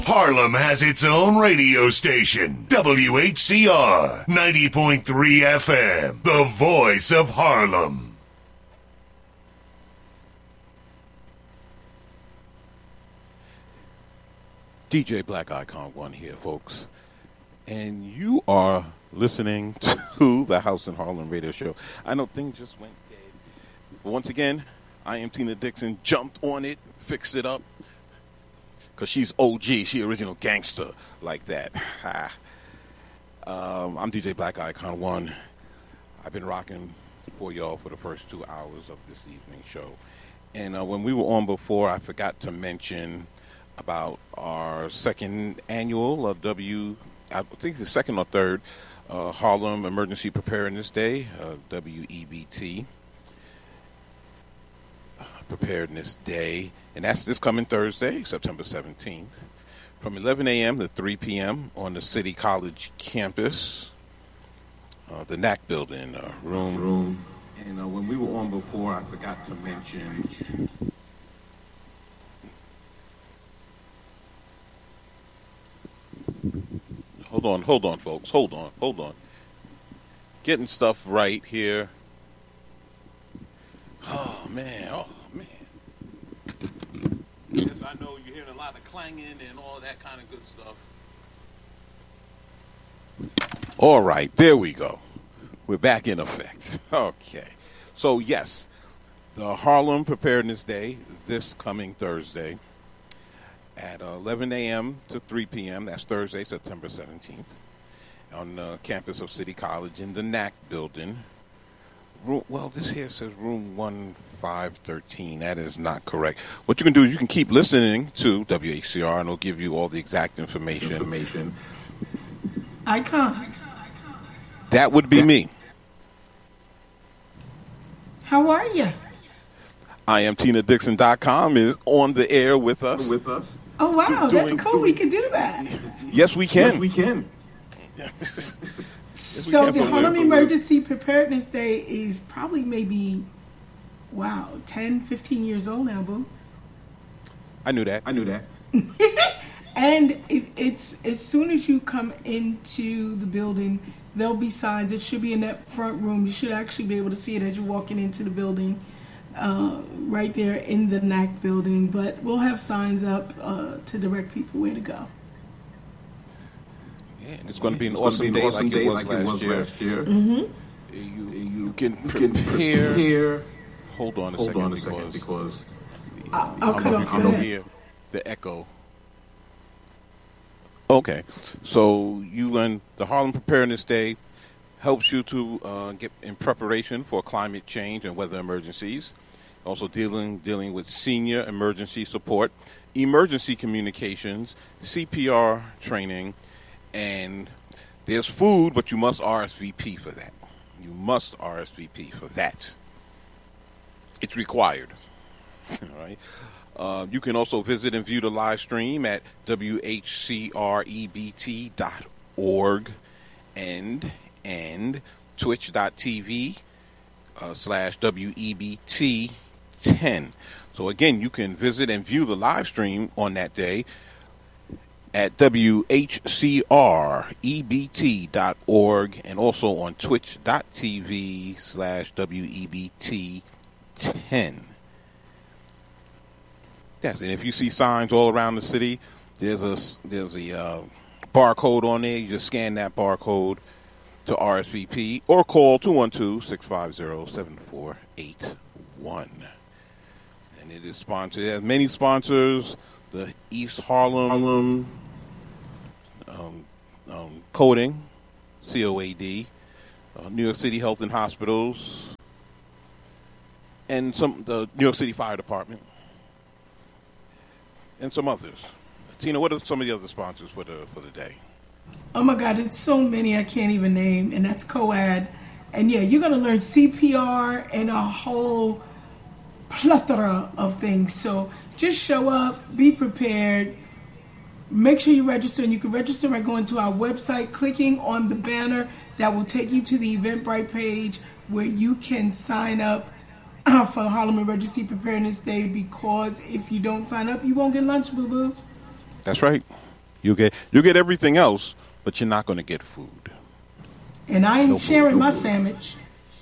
Harlem has its own radio station, WHCR 90.3 FM, the voice of Harlem. DJ Black Icon 1 here, folks. And you are listening to the House in Harlem radio show. I know things just went dead. But once again, I am Tina Dixon, jumped on it, fixed it up. Because she's OG, she original gangster like that. I'm DJ Black Icon 1. I've been rocking for y'all for the first 2 hours of this evening show. And when we were on before, I forgot to mention about our second annual I think the second or third Harlem Emergency Preparedness Day, WEBT Preparedness Day, and that's this coming Thursday, September 17th, from 11 a.m. to 3 p.m. on the City College campus, the NAC building, room. And when we were on before, I forgot to mention. Hold on, folks. Hold on. Getting stuff right here. Oh, man. Yes, I know you're hearing a lot of clanging and all that kind of good stuff. All right, there we go. We're back in effect. Okay. So, yes, the Harlem Preparedness Day this coming Thursday at 11 a.m. to 3 p.m. That's Thursday, September 17th, on the campus of City College in the NAC building. This here says room 1513. That is not correct. What you can do is you can keep listening to WHCR, and it'll give you all the exact information. Icon. That would be me. How are you? I am TinaDixon.com is on the air with us. Oh, wow. That's cool. We can do that. Yes, we can. So the Harlem Emergency Preparedness Day is probably maybe, 10, 15 years old now, boo. I knew that. And it's as soon as you come into the building, there'll be signs. It should be in that front room. You should actually be able to see it as you're walking into the building, right there in the NAC building. But we'll have signs up to direct people where to go. Yeah, and it's going to be an awesome day like it was last year. Mm-hmm. You can prepare. Hold on a second because I'll cut off I don't hear the echo. Okay, so the Harlem Preparedness Day helps you to get in preparation for climate change and weather emergencies. Also dealing with senior emergency support, emergency communications, CPR training, and there's food, but you must RSVP for that. It's required. All right. You can also visit and view the live stream at WHCREBT.org and twitch.tv/WEBT10. So again, you can visit and view the live stream on that day at WHCREBT.org and also on twitch.tv/WEBT10. Yes, and if you see signs all around the city, there's a barcode on there. You just scan that barcode to RSVP or call 212-650-7481. And it is sponsored. It has many sponsors: the East Harlem Coding, COAD, New York City Health and Hospitals, and the New York City Fire Department, and some others. Tina, what are some of the other sponsors for the day? Oh my God, it's so many I can't even name, and that's COAD. And yeah, you're going to learn CPR and a whole plethora of things. So just show up, be prepared, make sure you register, and you can register by going to our website, clicking on the banner that will take you to the Eventbrite page where you can sign up for Harlem Emergency Preparedness Day, because if you don't sign up, you won't get lunch, boo-boo. That's right. You'll get everything else, but you're not going to get food. And I ain't sharing my sandwich.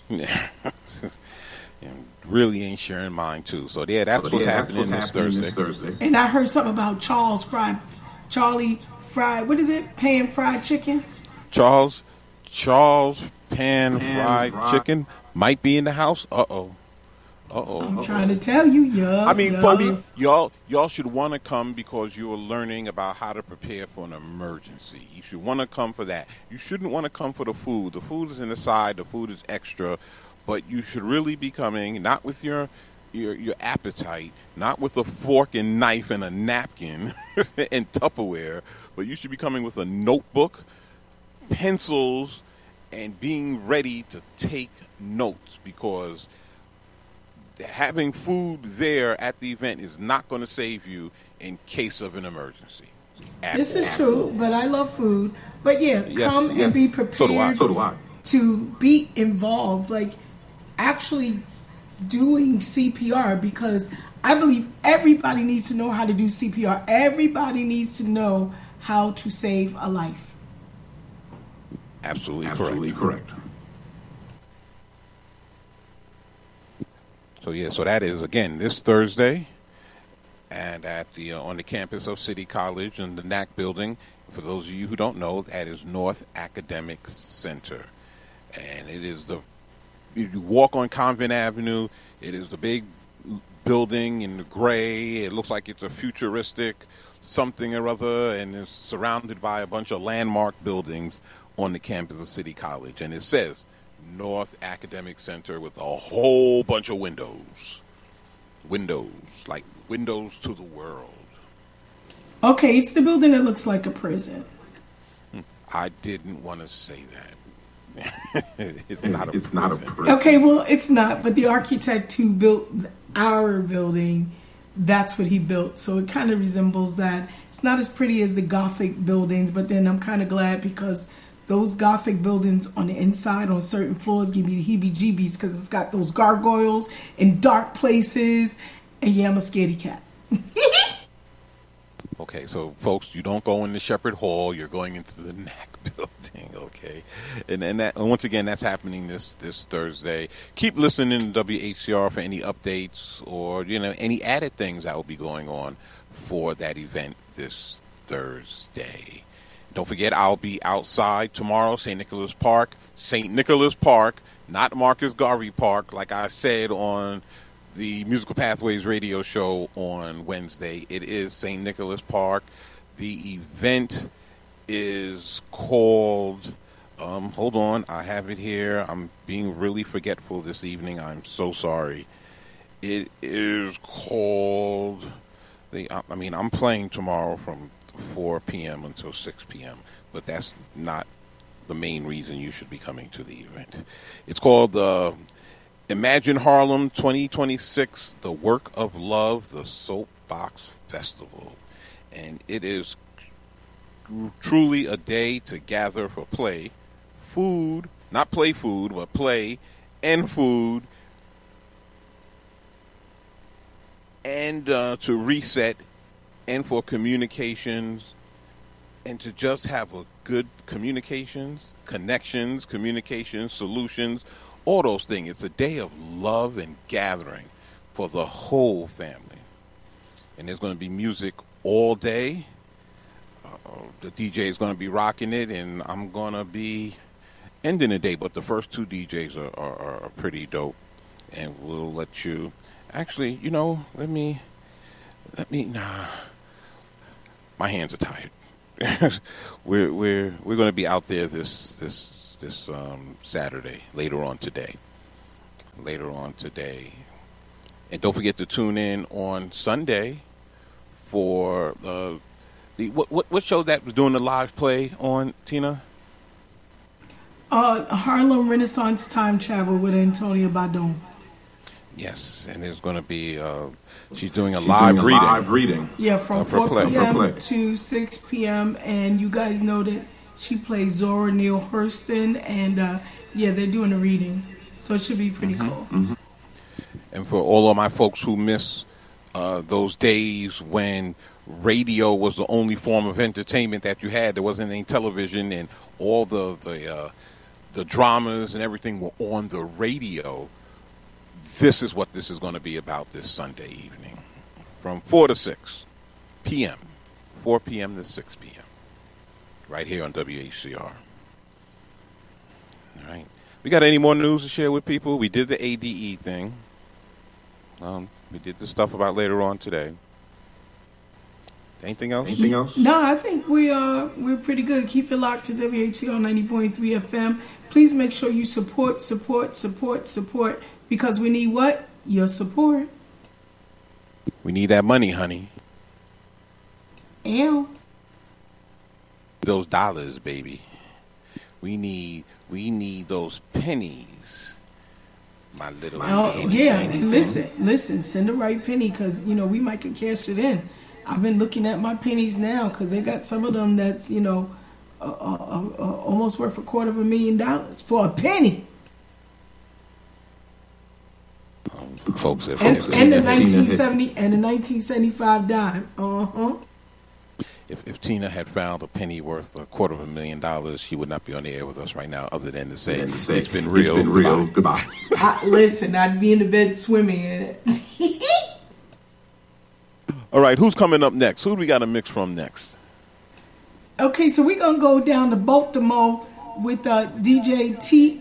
Really ain't sharing mine too. So yeah, that's what's happening this Thursday. And I heard something about Charlie fried. What is it? Pan fried chicken. Charles pan fried chicken might be in the house. I'm trying to tell you, folks, y'all should want to come because you're learning about how to prepare for an emergency. You should want to come for that. You shouldn't want to come for the food. The food is in the side. The food is extra. But you should really be coming not with your appetite, not with a fork and knife and a napkin and Tupperware, but you should be coming with a notebook, pencils, and being ready to take notes, because having food there at the event is not going to save you in case of an emergency. This is true, but I love food. But come and be prepared. So do I. To be involved, like actually doing CPR, because I believe everybody needs to know how to do CPR. Everybody needs to know how to save a life. Absolutely correct. So that is, again, this Thursday, and at the on the campus of City College in the NAC building. For those of you who don't know, that is North Academic Center, and it is if you walk on Convent Avenue, it is the big building in the gray. It looks like it's a futuristic something or other, and it's surrounded by a bunch of landmark buildings on the campus of City College, and it says North Academic Center with a whole bunch of windows, like windows to the world. Okay, it's the building that looks like a prison. I didn't want to say that. It's not a prison. Okay, well, it's not, but the architect who built our building, that's what he built. So it kind of resembles that. It's not as pretty as the Gothic buildings, but then I'm kind of glad, because those Gothic buildings on the inside on certain floors give me the heebie-jeebies, because it's got those gargoyles in dark places, and I'm a scaredy cat. Okay, so folks, you don't go into Shepherd Hall. You're going into the NAC building, okay? And once again, that's happening this Thursday. Keep listening to WHCR for any updates or any added things that will be going on for that event this Thursday. Don't forget, I'll be outside tomorrow, St. Nicholas Park, not Marcus Garvey Park, like I said on the Musical Pathways radio show on Wednesday. It is St. Nicholas Park. The event is called, hold on, I have it here. I'm being really forgetful this evening. I'm so sorry. It is called, I'm playing tomorrow from 4 p.m. until 6 p.m., but that's not the main reason you should be coming to the event. It's called the Imagine Harlem 2026, The Work of Love, the Soapbox Festival. And it is truly a day to gather for play, food, not play food, but play and food, and to reset, and for communications, and to just have a good communications, connections, communications, solutions, all those things. It's a day of love and gathering for the whole family. And there's going to be music all day. The DJ is going to be rocking it, and I'm going to be ending the day. But the first two DJs are pretty dope. And we'll let you... Actually, let me... Nah. My hands are tired. We're going to be out there this Saturday, later on today. And don't forget to tune in on Sunday for what show that was doing the live play on, Tina? Harlem Renaissance Time Travel with Antonia Badon. Yes, and there's going to be she's doing a live reading. Yeah, from 4 p.m. to 6 p.m. And you guys know that she plays Zora Neale Hurston, and they're doing a reading, so it should be pretty cool. Mm-hmm. And for all of my folks who miss those days when radio was the only form of entertainment that you had. There wasn't any television, and all the dramas and everything were on the radio. This is what this is going to be about this Sunday evening, from 4 to 6 p.m., 4 p.m. to 6 p.m., right here on WHCR. All right. We got any more news to share with people? We did the ADE thing. We did the stuff about later on today. Anything else? No, I think we're pretty good. Keep it locked to WHCR 90.3 FM. Please make sure you support, because we need what? Your support. We need that money, honey. Ew. Those dollars, baby. We need those pennies. My little yeah. Listen, send the right penny, because we might can cash it in. I've been looking at my pennies now, because they got some of them that's almost worth $250,000 for a penny. Folks, and the 1970 and the 1975 dime. If Tina had found a penny worth $250,000, she would not be on the air with us right now, other than to say it's been real. Goodbye. Listen, I'd be in the bed swimming in it. All right, who's coming up next? Who do we got to mix from next? Okay, so we're going to go down to Baltimore with DJ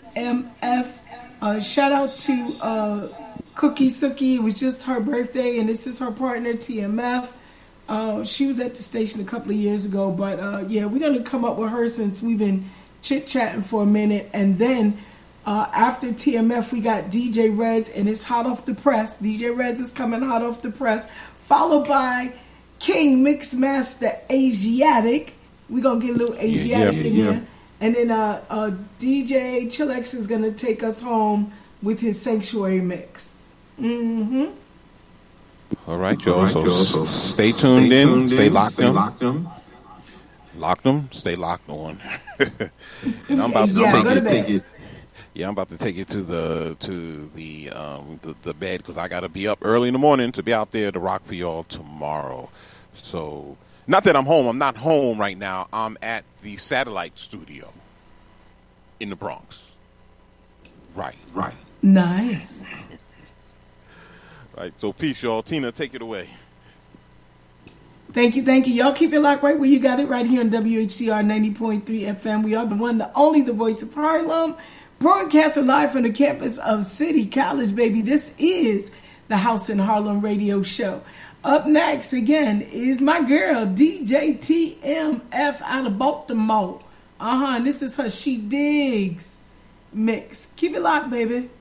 TMF. Shout out to Cookie Sookie. It was just her birthday, and this is her partner, TMF. She was at the station a couple of years ago, but we're going to come up with her since we've been chit-chatting for a minute. And then after TMF, we got DJ Rez, and it's hot off the press. DJ Rez is coming hot off the press, followed by King Mixmaster Asiatic. We're going to get a little Asiatic in there. And then DJ Chillax is going to take us home with his Sanctuary mix. Mm-hmm. All right, y'all. So stay tuned in. Stay locked in. Lock them. Stay locked on. And I'm about to take it. Yeah, I'm about to take it to the bed, because I got to be up early in the morning to be out there to rock for y'all tomorrow. So, not that I'm home. I'm not home right now. I'm at the satellite studio in the Bronx. Right. Nice. Right. So, peace, y'all. Tina, take it away. Thank you. Y'all keep it locked right where you got it, right here on WHCR 90.3 FM. We are the one, the only, the voice of Harlem. Broadcasting live from the campus of City College, baby. This is the House in Harlem radio show. Up next, again, is my girl, DJ TMF out of Baltimore. And this is her She Digs mix. Keep it locked, baby.